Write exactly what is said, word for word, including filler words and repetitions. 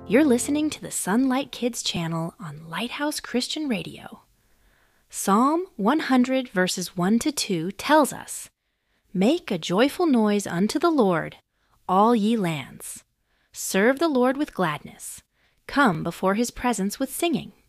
You're listening to the Sunlight Kids channel on Lighthouse Christian Radio. Psalm one hundred verses one to two tells us, "Make a joyful noise unto the Lord, all ye lands. Serve the Lord with gladness. Come before his presence with singing.